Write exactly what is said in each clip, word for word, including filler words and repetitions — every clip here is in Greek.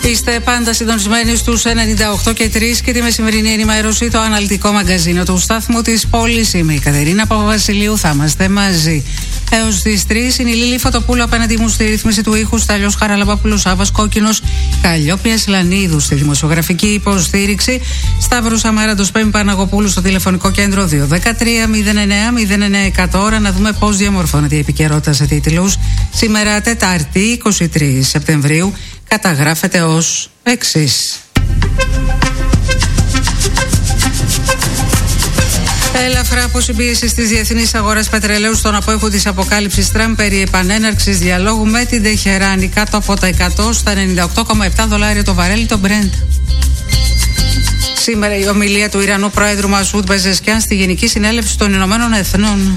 Είστε πάντα συντονισμένοι στους ενενήντα οκτώ και τρία και τη μεσημερινή ενημέρωση, το αναλυτικό μαγκαζίνο του σταθμού της πόλης. Είμαι η Κατερίνα Παπαβασιλείου, θα είμαστε μαζί έως τις τρεις. Είναι η Λίλη Φωτοπούλου απέναντι μου στη ρύθμιση του ήχου, Στέλιος Χαραλαμπόπουλος, Σάββας Κόκκινος, Καλλιόπιας Λανίδου στη δημοσιογραφική υποστήριξη, Σταύρος Αμάραντος, Πέμπη Παναγοπούλου στο τηλεφωνικό κέντρο δύο ένα τρία μηδέν εννέα μηδέν εννέα εκατό. Ώρα να δούμε πώς διαμορφώνεται η επικαιρότητα σε τίτλους. Σήμερα Τετάρτη είκοσι τρεις Σεπτεμβρίου καταγράφεται ως εξής. Ελαφρά αποσυμπίεση στις διεθνείς αγορές πετρελαίου στον απόϊχο της αποκάλυψης Τραμπ περί επανέναρξης διαλόγου με την Τεχεράνη, κάτω από τα εκατό στα ενενήντα οκτώ κόμμα επτά δολάρια το βαρέλι το Brent. Σήμερα η ομιλία του Ιρανού Προέδρου Μασούντ Πεζεσκιάν στη Γενική Συνέλευση των Ηνωμένων Εθνών.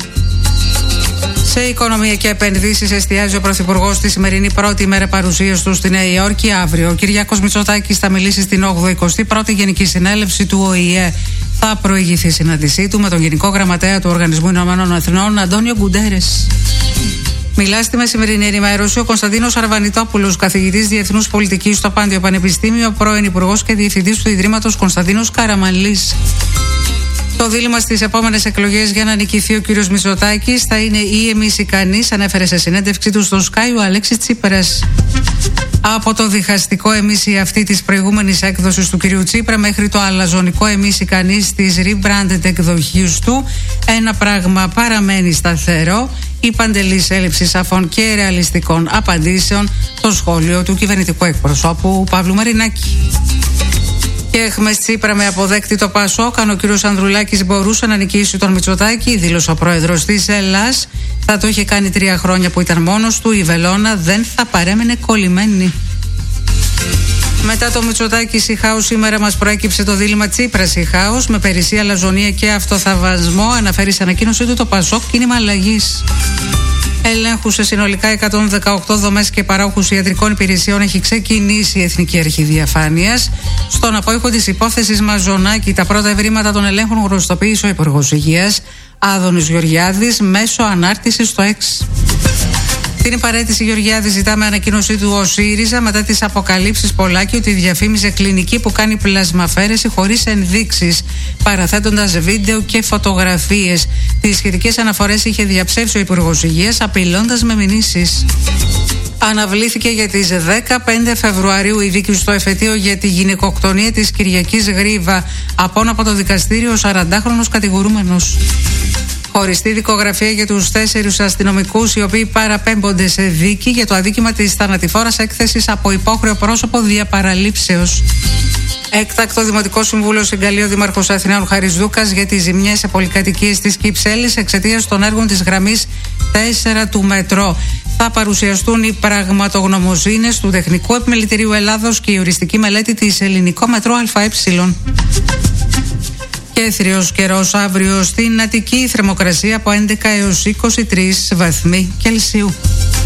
Σε οικονομία και επενδύσεις εστιάζει ο Πρωθυπουργός στη σημερινή πρώτη μέρα παρουσίας του στη Νέα Υόρκη. Αύριο ο Κυριάκος Μητσοτάκης θα μιλήσει στην όγδοη εικοστή πρώτη Γενική Συνέλευση του Ο Η Ε. Θα προηγηθεί η συνάντησή του με τον Γενικό Γραμματέα του Οργανισμού Ηνωμένων Εθνών, Αντώνιο Γκουντέρες. Μιλά στη μεσημερινή ενημέρωση ο Κωνσταντίνος Αρβανιτόπουλος, καθηγητής Διεθνούς Πολιτικής στο Πάντιο Πανεπιστήμιο, πρώην Υπουργός και Διευθυντής του Ιδρύματος Κωνσταντίνος Καραμανλής. Το δίλημμα στις επόμενες εκλογές για να νικηθεί ο κ. Μητσοτάκης θα είναι ή εμείς ή κανείς, ανέφερε σε συνέντευξή του στο Sky ο Αλέξης Τσίπρας. Από το διχαστικό εμείς ή αυτή της προηγούμενης έκδοσης του κ. Τσίπρα μέχρι το αλαζονικό εμείς ή κανείς της rebranded εκδοχής του, ένα πράγμα παραμένει σταθερό: η παντελής έλλειψη σαφών και ρεαλιστικών απαντήσεων, το σχόλιο του κυβερνητικού εκπροσώπου Παύλου Μαρινάκη. Και έχμες Τσίπρα με αποδέκτη το Πασόκ, αν ο κ. Ανδρουλάκης μπορούσε να νικήσει τον Μητσοτάκη, δήλωσε ο πρόεδρος της Ελλάς. Θα το είχε κάνει τρία χρόνια που ήταν μόνος του, η βελόνα δεν θα παρέμενε κολλημένη. Μετά το Μητσοτάκη Σιχάου, σήμερα μας προέκυψε το δίλημμα Τσίπρα Σιχάου με περισσία, λαζονία και αυτοθαυασμό, αναφέρει σε ανακοίνωσή του το Πασόκ κίνημα αλλαγής. Ελέγχου σε συνολικά εκατόν δεκαοκτώ δομές και παρόχους ιατρικών υπηρεσιών έχει ξεκινήσει η Εθνική Αρχή Διαφάνειας. Στον απόϊχο της υπόθεσης Μαζονάκη, τα πρώτα ευρήματα των ελέγχων γνωστοποίησε ο Υπουργός Υγείας Άδωνης Γεωργιάδης μέσω ανάρτησης στο X. Την παραίτηση Γεωργιάδη ζητά με ανακοίνωσή του ο ΣΥΡΙΖΑ μετά τις αποκαλύψεις Πολάκη ότι διαφήμιζε κλινική που κάνει πλασμαφέρεση χωρίς ενδείξεις, παραθέτοντας βίντεο και φωτογραφίες. Τις σχετικές αναφορές είχε διαψεύσει ο Υπουργός Υγείας, απειλώντας με μηνύσεις. Αναβλήθηκε για τις δεκαπέντε Φεβρουαρίου η δίκη στο εφετείο για τη γυναικοκτονία της Κυριακής Γρίβα. Απόν από το δικαστήριο ο σαραντάχρονος κατηγορούμενος. Χωριστή δικογραφία για τους τέσσερις αστυνομικούς οι οποίοι παραπέμπονται σε δίκη για το αδίκημα της θανατηφόρας έκθεσης από υπόχρεο πρόσωπο δια παραλήψεως. Έκτακτο Δημοτικό Συμβούλιο συγκαλεί ο Δήμαρχος Αθηναίων Χάρης Δούκας για τις ζημιές σε πολυκατοικίες της Κυψέλης εξαιτίας των έργων της γραμμής τέσσερα του μετρό. Θα παρουσιαστούν οι πραγματογνωμοσύνες του Τεχνικού Επιμελητηρίου Ελλάδος και η οριστική μελέτη της Ελληνικό Μετρό ΑΕ. Και θριος καιρός αύριο στην Αττική, η θερμοκρασία από έντεκα έως είκοσι τρεις βαθμοί Κελσίου.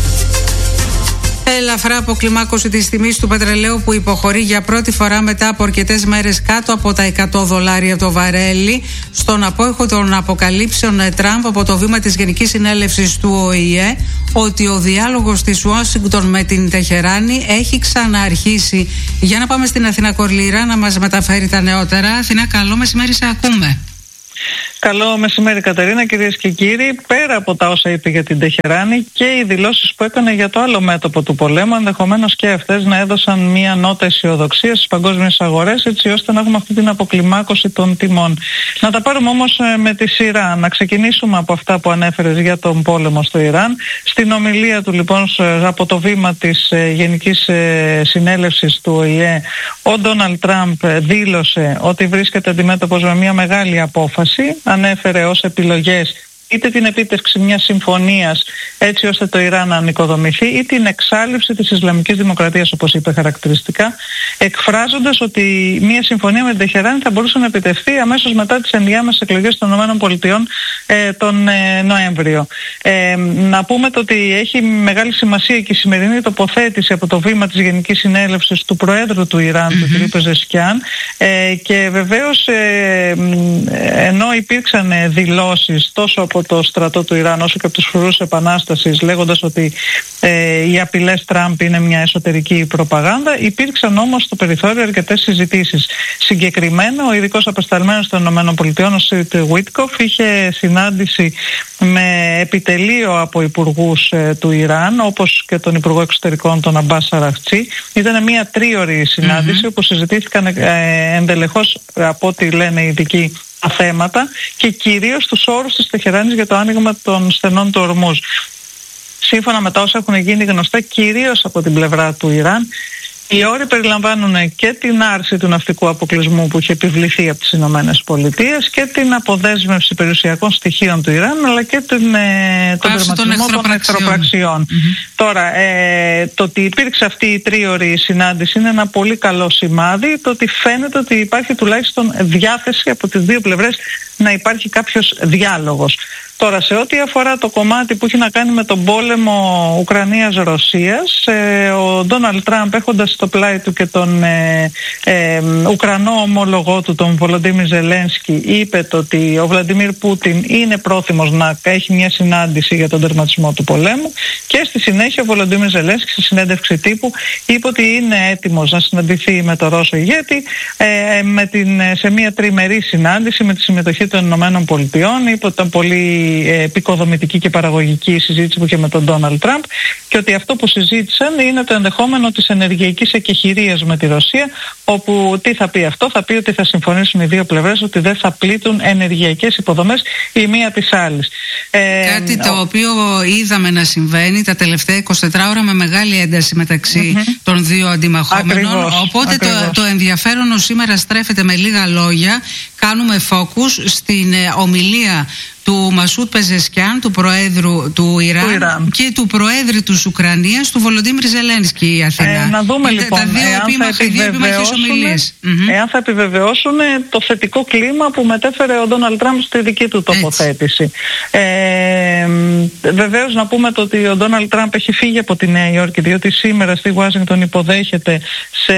Ελαφρά αποκλιμάκωση της τιμής του πετρελαίου που υποχωρεί για πρώτη φορά μετά από αρκετές μέρες κάτω από τα εκατό δολάρια το βαρέλι, στον απόϊχο των αποκαλύψεων Τραμπ από το βήμα της Γενικής Συνέλευσης του Ο Η Ε ότι ο διάλογος της Ουάσιγκτον με την Τεχεράνη έχει ξανααρχίσει. Για να πάμε στην Αθηνά Κορλήρα να μας μεταφέρει τα νεότερα. Αθηνά, καλό μεσημέρι, σε ακούμε. Καλό μεσημέρι, Κατερίνα, κυρίες και κύριοι. Πέρα από τα όσα είπε για την Τεχεράνη και οι δηλώσεις που έκανε για το άλλο μέτωπο του πολέμου, ενδεχομένως και αυτές να έδωσαν μία νότα αισιοδοξίας στις παγκόσμιες αγορές, έτσι ώστε να έχουμε αυτή την αποκλιμάκωση των τιμών. Να τα πάρουμε όμως με τη σειρά. Να ξεκινήσουμε από αυτά που ανέφερες για τον πόλεμο στο Ιράν. Στην ομιλία του, λοιπόν, από το βήμα της Γενικής Συνέλευσης του Ο Η Ε, ο Ντόναλντ Τραμπ δήλωσε ότι βρίσκεται αντιμέτωπος με μία μεγάλη απόφαση. Ανέφερε ως επιλογές είτε την επίτευξη μιας συμφωνίας έτσι ώστε το Ιράν να ανοικοδομηθεί ή την εξάλληψη της Ισλαμικής Δημοκρατίας, όπως είπε χαρακτηριστικά, εκφράζοντας ότι μια συμφωνία με την Τεχεράνη θα μπορούσε να επιτευχθεί αμέσως μετά τις ενδιάμεσες εκλογές των ΗΠΑ ε, τον ε, Νοέμβριο. Ε, να πούμε το ότι έχει μεγάλη σημασία και η σημερινή τοποθέτηση από το βήμα της Γενικής Συνέλευσης του Προέδρου του Ιράν, mm-hmm. του κ. Πεζεσκιάν, ε, και βεβαίως ε, ενώ υπήρξαν δηλώσεις τόσο από από το στρατό του Ιράν όσο και από τους φρουρούς επανάστασης, λέγοντας ότι ε, οι απειλές Τραμπ είναι μια εσωτερική προπαγάνδα. Υπήρξαν όμως στο περιθώριο αρκετές συζητήσεις. Συγκεκριμένα, ο ειδικός απεσταλμένος των ΗΠΑ, ο Στίβ Βίτκοφ, είχε συνάντηση με επιτελείο από υπουργούς ε, του Ιράν, όπως και τον Υπουργό Εξωτερικών, τον Αμπάς Αραχτζή. Ήταν μια τρίωρη συνάντηση, mm-hmm. όπου συζητήθηκαν ε, εντελεχώς, από ό,τι λένε οι ειδικοί, τα θέματα και κυρίως τους όρους της Τεχεράνης για το άνοιγμα των στενών του Ορμούζ. Σύμφωνα με τα όσα έχουν γίνει γνωστά κυρίως από την πλευρά του Ιράν, οι όροι περιλαμβάνουν και την άρση του ναυτικού αποκλεισμού που είχε επιβληθεί από τις Ηνωμένες Πολιτείες και την αποδέσμευση περιουσιακών στοιχείων του Ιράν, αλλά και την, ε, τον τερματισμό των εχθροπραξιών. Mm-hmm. Τώρα, ε, το ότι υπήρξε αυτή η τρίωρη συνάντηση είναι ένα πολύ καλό σημάδι. Το ότι φαίνεται ότι υπάρχει τουλάχιστον διάθεση από τις δύο πλευρές να υπάρχει κάποιος διάλογος. Τώρα, σε ό,τι αφορά το κομμάτι που έχει να κάνει με τον πόλεμο Ουκρανίας-Ρωσίας, ε, ο Ντόναλντ Τραμπ, έχοντας στο πλάι του και τον ε, ε, Ουκρανό ομόλογό του, τον Βολοντίμιρ Ζελένσκι, είπε το ότι ο Βλαντιμίρ Πούτιν είναι πρόθυμος να έχει μια συνάντηση για τον τερματισμό του πολέμου, και στη συνέχεια ο Βολοντίμιρ Ζελένσκι σε συνέντευξη τύπου είπε ότι είναι έτοιμος να συναντηθεί με τον Ρώσο ηγέτη ε, με την, σε μια τριμερή συνάντηση με τη συμμετοχή των Ηνωμένων Πολιτειών. Είπε ότι ήταν πολύ επικοδομητική και παραγωγική συζήτηση που είχε με τον Ντόναλντ Τραμπ, και ότι αυτό που συζήτησαν είναι το ενδεχόμενο της ενεργειακής εκεχηρίας με τη Ρωσία, όπου τι θα πει αυτό? Θα πει ότι θα συμφωνήσουν οι δύο πλευρές ότι δεν θα πλήττουν ενεργειακές υποδομές η μία της άλλης. Κάτι ε, το ο... οποίο είδαμε να συμβαίνει τα τελευταία εικοσιτέσσερις ώρα με μεγάλη ένταση μεταξύ mm-hmm. των δύο αντιμαχόμενων. Ακριβώς, οπότε ακριβώς. Το, το ενδιαφέρον σήμερα στρέφεται με λίγα λόγια. Κάνουμε focus στην ε, ομιλία του Μασούτ Πεζεσκιάν, του Προέδρου του Ιράν, του Ιράν και του Προέδρου της Ουκρανίας, του Βολοντίμιρ Ζελένσκι, η Αθηνά. Ε, να δούμε είναι λοιπόν τα δύο επιμαχίες ομιλίες. Εάν θα επιβεβαιώσουν το θετικό κλίμα που μετέφερε ο Ντόναλντ Τραμπ στη δική του τοποθέτηση. Ε, βεβαίως να πούμε το ότι ο Ντόναλντ Τραμπ έχει φύγει από τη Νέα Υόρκη, διότι σήμερα στη Ουάσιγκτον υποδέχεται σε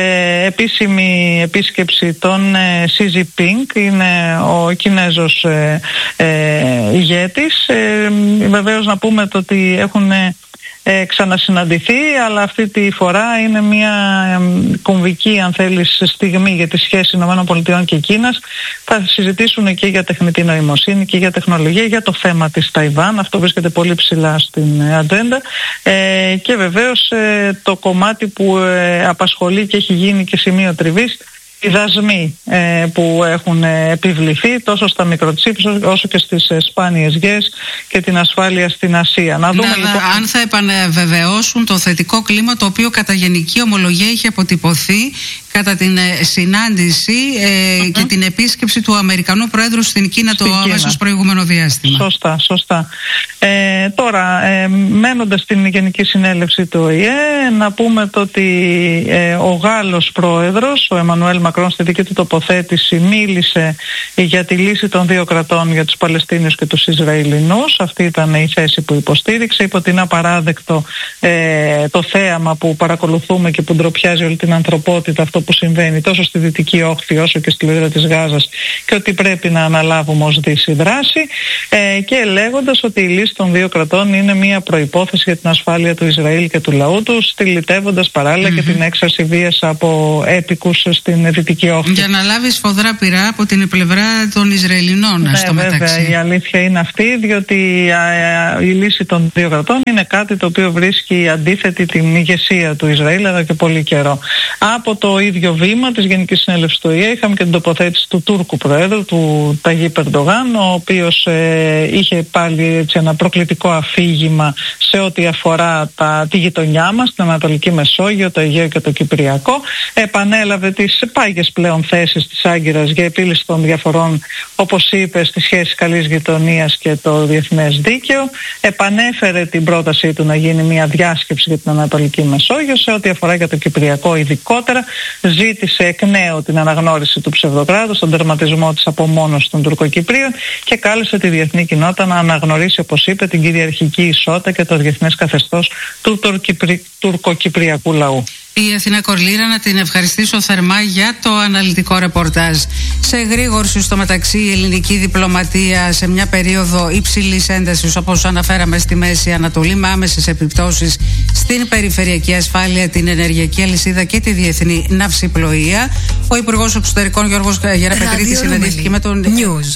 επίσημη επίσκεψη τον Σι Τζινπίνγκ, είναι ο Κινέζος ε, ε, ηγέτης. Ε, βεβαίως να πούμε το ότι έχουν ε, ξανασυναντηθεί, αλλά αυτή τη φορά είναι μια ε, κομβική, αν θέλεις, στιγμή για τη σχέση ΗΠΑ και Κίνας. Θα συζητήσουν και για τεχνητή νοημοσύνη και για τεχνολογία, για το θέμα της Ταϊβάν. Αυτό βρίσκεται πολύ ψηλά στην ατζέντα. Ε, και βεβαίως ε, το κομμάτι που ε, απασχολεί και έχει γίνει και σημείο τριβής, οι δασμοί ε, που έχουν ε, επιβληθεί τόσο στα μικροτσίπς όσο και στις ε, σπάνιες γης και την ασφάλεια στην Ασία. Να δούμε, να, λοιπόν... αν θα επανεβεβαιώσουν το θετικό κλίμα το οποίο κατά γενική ομολογία είχε αποτυπωθεί κατά την ε, συνάντηση ε, mm-hmm. και την επίσκεψη του Αμερικανού Προέδρου στην Κίνα στην το άμεσως προηγούμενο διάστημα. Σωστά, σωστά. Ε, τώρα, ε, μένοντας στην Γενική Συνέλευση του Ο Η Ε, να πούμε το ότι ε, ο Γάλλος Πρόεδρος, ο Εμμανουέλ Μακρόν, στη δική του τοποθέτηση μίλησε για τη λύση των δύο κρατών για τους Παλαιστίνιους και τους Ισραηλινούς. Αυτή ήταν η θέση που υποστήριξε. Είπε ότι είναι απαράδεκτο ε, το θέαμα που παρακολουθούμε και που ντροπιάζει όλη την ανθρωπότητα, αυτό που συμβαίνει τόσο στη Δυτική Όχθη όσο και στη Λωρίδα της Γάζας, και ότι πρέπει να αναλάβουμε ως Δύση δράση, ε, και λέγοντας ότι η λύση των δύο κρατών είναι μια προϋπόθεση για την ασφάλεια του Ισραήλ και του λαού του, στυλιτεύοντας παράλληλα mm-hmm. και την έξαρση βίας από έπικους στην Δυτική Όχθη. Για να λάβει σφοδρά πειρά από την πλευρά των Ισραηλινών, ναι, στο βέβαια, μεταξύ. Η αλήθεια είναι αυτή, διότι α, α, η λύση των δύο κρατών είναι κάτι το οποίο βρίσκει αντίθετη την ηγεσία του Ισραήλ εδώ και πολύ καιρό. Από το ίδιο βήμα της Γενικής Συνέλευσης του Ο Η Ε είχαμε και την τοποθέτηση του Τούρκου Προέδρου, του Ταγίπ Ερντογάν, ο οποίος ε, είχε πάλι έτσι, ένα προκλητικό αφήγημα σε ό,τι αφορά τα, τη γειτονιά μας, την Ανατολική Μεσόγειο, το Αιγαίο και το Κυπριακό. Επανέλαβε τις πάγιες πλέον θέσεις της Άγκυρας για επίλυση των διαφορών, όπως είπε, στη σχέση καλής γειτονίας και το διεθνές δίκαιο. Επανέφερε την πρότασή του να γίνει μια διάσκεψη για την Ανατολική Μεσόγειο. Σε ό,τι αφορά για το Κυπριακό ειδικότερα, ζήτησε εκ νέου την αναγνώριση του ψευδοκράτους, τον τερματισμό της απομόνωσης των Τουρκοκυπρίων και κάλεσε τη διεθνή κοινότητα να αναγνωρίσει, όπως είπε, την κυριαρχική ισότητα και το διεθνές καθεστώς του τουρκοκυπριακού λαού. Η Αθηνά Κορλήρα, να την ευχαριστήσω θερμά για το αναλυτικό ρεπορτάζ. Σε γρήγορση στο μεταξύ, η ελληνική διπλωματία σε μια περίοδο υψηλής έντασης, όπως αναφέραμε, στη Μέση Ανατολή, με άμεσες επιπτώσεις στην περιφερειακή ασφάλεια, την ενεργειακή αλυσίδα και τη διεθνή ναυσιπλοεία. Ο Υπουργός Εξωτερικών Γιώργος Γεραπετρίτης συναντήθηκε με τον News.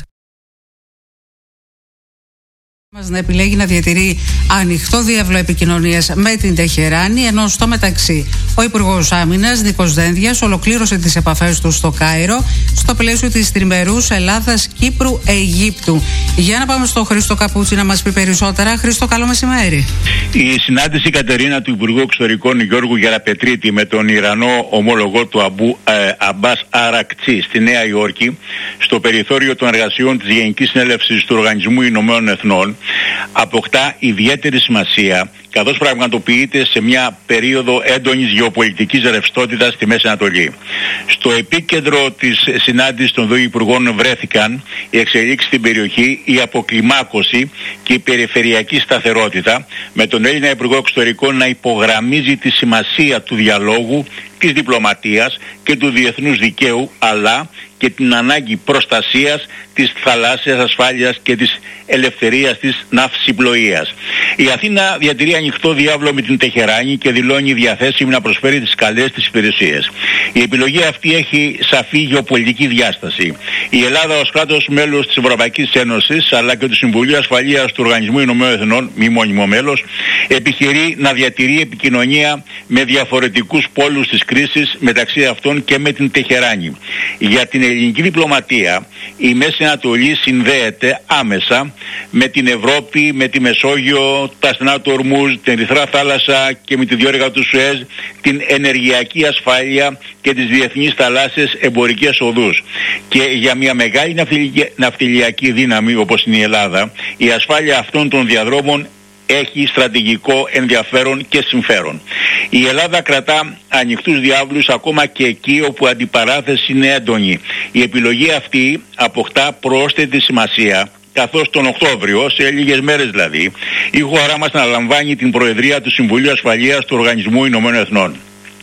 Να επιλέγει να διατηρεί ανοιχτό διάβλο επικοινωνίας με την Τεχεράνη, ενώ στο μεταξύ ο Υπουργός Άμυνας Νίκος Δένδιας ολοκλήρωσε τις επαφές του στο Κάιρο στο πλαίσιο της τριμερούς Ελλάδας, Κύπρου, Αιγύπτου. Για να πάμε στο Χρήστο Καπούτσι να μας πει περισσότερα. Χρήστο, καλό μεσημέρι. Η συνάντηση, Κατερίνα, του Υπουργού Εξωτερικών Γιώργου Γεραπετρίτη με τον Ιρανό ομολογό του Αμπού, ε, Αμπάς Αρακτσί στη Νέα Υόρκη, στο περιθώριο των εργασιών της Γενικής Συνέλευσης του Οργανισμού Ηνωμένων Εθνών, αποκτά ιδιαίτερη σημασία, καθώς πραγματοποιείται σε μια περίοδο έντονης γεωπολιτικής ρευστότητας στη Μέση Ανατολή. Στο επίκεντρο της συνάντησης των δύο υπουργών βρέθηκαν οι εξελίξεις στην περιοχή, η αποκλιμάκωση και η περιφερειακή σταθερότητα, με τον Έλληνα Υπουργό Εξωτερικών να υπογραμμίζει τη σημασία του διαλόγου, της διπλωματίας και του διεθνούς δικαίου, αλλά και την ανάγκη προστασίας της θαλάσσιας ασφάλειας και της ελευθερίας της ναυσιπλοείας. Η Αθήνα διατηρεί ανοιχτό διάβλο με την Τεχεράνη και δηλώνει διαθέσιμη να προσφέρει τις καλές της υπηρεσίες. Η επιλογή αυτή έχει σαφή γεωπολιτική διάσταση. Η Ελλάδα ως κράτος μέλος της Ευρωπαϊκής Ένωσης, αλλά και του Συμβουλίου Ασφαλείας του Οργανισμού Ηνωμένων Εθνών, μη μόνιμο μέλος, επιχειρεί να διατηρεί επικοινωνία με διαφορετικούς πόλους της κρίσης, μεταξύ αυτών και με την Τεχεράνη. Για την ελληνική διπλωματία, η Μέση Ανατολή συνδέεται άμεσα με την Ευρώπη, με τη Μεσόγειο, τα στενά του Ορμούζ, την Ερυθρά Θάλασσα και με τη διόρυγα του Σουέζ, την ενεργειακή ασφάλεια και τις διεθνείς θαλάσσιες εμπορικές οδούς. Και για μια μεγάλη ναυτιλιακή δύναμη όπως είναι η Ελλάδα, η ασφάλεια αυτών των διαδρόμων έχει στρατηγικό ενδιαφέρον και συμφέρον. Η Ελλάδα κρατά ανοιχτούς διάβλους ακόμα και εκεί όπου αντιπαράθεση είναι έντονη. Η επιλογή αυτή αποκτά πρόσθετη σημασία, καθώς τον Οκτώβριο, σε λίγες μέρες δηλαδή, η χώρα μας αναλαμβάνει την Προεδρία του Συμβουλίου Ασφαλείας του Οργανισμού Ηνωμένων Εθνών.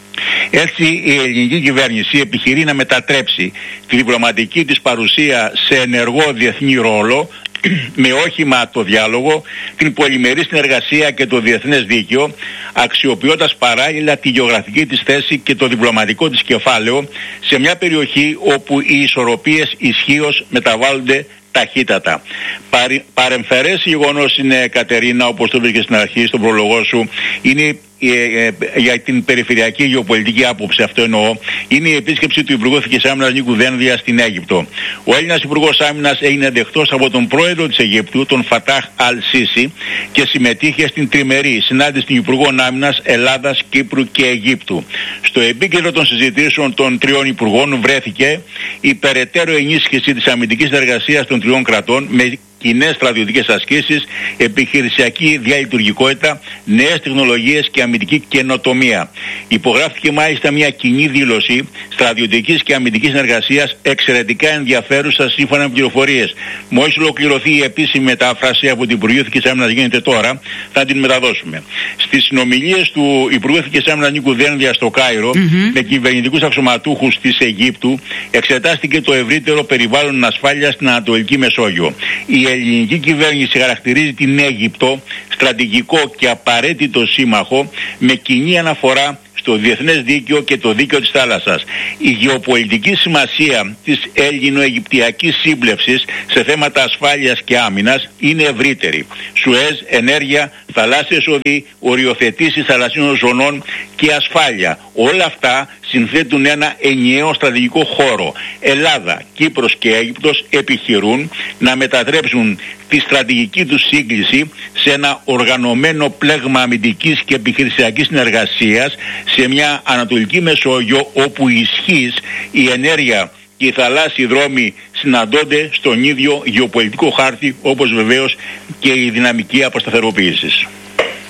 Έτσι, η ελληνική κυβέρνηση επιχειρεί να μετατρέψει τη διπλωματική της παρουσία σε ενεργό διεθνή ρόλο, με όχημα το διάλογο, την πολυμερή συνεργασία και το διεθνές δίκαιο, αξιοποιώντας παράλληλα τη γεωγραφική της θέση και το διπλωματικό της κεφάλαιο σε μια περιοχή όπου οι ισορροπίες ισχύως μεταβάλλονται ταχύτατα. Παρι, παρεμφερές γεγονός είναι, Κατερίνα, όπως το είπες και στην αρχή, στον προλογό σου, είναι ε, ε, για την περιφερειακή γεωπολιτική άποψη, αυτό εννοώ, είναι η επίσκεψη του Υπουργού Εθνικής Άμυνας Νίκου Δένδια στην Αίγυπτο. Ο Έλληνας Υπουργός Άμυνας έγινε δεχτός από τον πρόεδρο της Αιγύπτου, τον Φατάχ Αλ-Σίσι, και συμμετείχε στην τριμερή συνάντηση των Υπουργών Άμυνας Ελλάδας, Κύπρου και Αιγύπτου. Στο επίκεντρο των συζητήσεων των τριών υπουργών βρέθηκε η περαιτέρω ενίσχυση της αμυντικής συνεργασίας των τριών κρατών με κοινές στρατιωτικές ασκήσεις, επιχειρησιακή διαλειτουργικότητα, νέες τεχνολογίες και αμυντική καινοτομία. Υπογράφηκε μάλιστα μια κοινή δήλωση στρατιωτικής και αμυντικής συνεργασίας εξαιρετικά ενδιαφέρουσα σύμφωνα με πληροφορίες. Μόλις ολοκληρωθεί η επίσημη μετάφραση από την Υπουργείο Εθνικής Άμυνας, γίνεται τώρα, θα την μεταδώσουμε. Στις συνομιλίες του Υπουργού Εθνικής Άμυνας Νίκου Δένδια στο Κάιρο, mm-hmm. με κυβερνητικούς αξιωματούχους της Αιγύπτου, εξετάστηκε το ευρύτερο περιβάλλον ασφάλειας στην Ανατολική Μεσόγειο. Η ελληνική κυβέρνηση χαρακτηρίζει την Αίγυπτο στρατηγικό και απαραίτητο σύμμαχο με κοινή αναφορά στο διεθνές δίκαιο και το δίκαιο της θάλασσας. Η γεωπολιτική σημασία της ελληνο-αιγυπτιακής σύμπλευσης σε θέματα ασφάλειας και άμυνας είναι ευρύτερη. Σουέζ, ενέργεια, θαλάσσιες οδοί, οριοθετήσεις θαλασσίων ζωνών και ασφάλεια. Όλα αυτά συνθέτουν ένα ενιαίο στρατηγικό χώρο. Ελλάδα, Κύπρος και Αίγυπτος επιχειρούν να μετατρέψουν τη στρατηγική του σύγκληση σε ένα οργανωμένο πλέγμα αμυντικής και επιχειρησιακής συνεργασίας σε μια Ανατολική Μεσόγειο όπου η ισχύς, η ενέργεια και οι θαλάσσιοι δρόμοι συναντώνται στον ίδιο γεωπολιτικό χάρτη, όπως βεβαίως και η δυναμική αποσταθεροποίησης.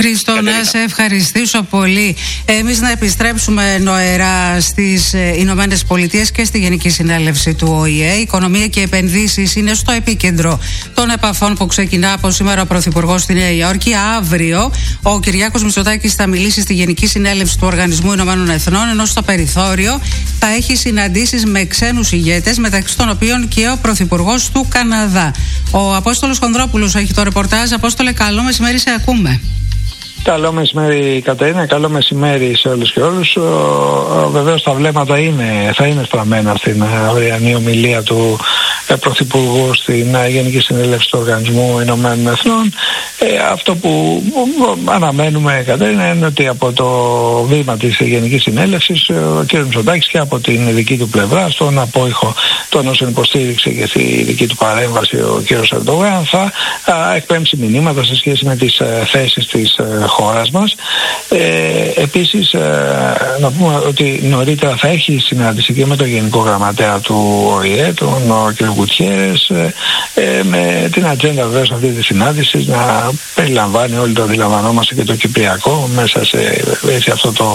Χρήστο, να σε ευχαριστήσω πολύ. Εμείς να επιστρέψουμε νοερά στις Ηνωμένες Πολιτείες και στη Γενική Συνέλευση του Ο Η Ε. Η οικονομία και οι επενδύσεις είναι στο επίκεντρο των επαφών που ξεκινά από σήμερα ο Πρωθυπουργός στη Νέα Υόρκη. Αύριο ο Κυριάκος Μητσοτάκης θα μιλήσει στη Γενική Συνέλευση του Οργανισμού Ηνωμένων Εθνών, ενώ στο περιθώριο θα έχει συναντήσεις με ξένους ηγέτες, μεταξύ των οποίων και ο Πρωθυπουργός του Καναδά. Ο Απόστολος Χονδρόπουλος έχει το ρεπορτάζ. Απόστολε, καλό μεσημέρι, σε ακούμε. Καλό μεσημέρι, Κατερίνα, καλό μεσημέρι σε όλους και όλους. Βεβαίως τα βλέμματα είναι, θα είναι στραμμένα στην αυριανή ομιλία του ε, Πρωθυπουργού στην ε, Γενική Συνέλευση του Οργανισμού Ηνωμένων Εθνών. Ε, αυτό που αναμένουμε, Κατερίνα, είναι ότι από το βήμα της Γενικής Συνέλευσης ο κ. Μητσοτάκης και από την δική του πλευρά, στον απόϊχο των όσων υποστήριξε και στη δική του παρέμβαση ο κ. Ερντογάν, θα α, εκπέμψει μηνύματα σε σχέση με τις ε, θέσεις της ε, χώρας μας. Ε, επίσης ε, να πούμε ότι νωρίτερα θα έχει συνάντηση και με τον Γενικό Γραμματέα του Ο Η Ε, τον κ. Γκουτιέρες, ε, ε, με την ατζέντα βεβαίως αυτή τη συνάντηση να περιλαμβάνει, όλοι το αντιλαμβανόμαστε, και το Κυπριακό μέσα σε, σε αυτό το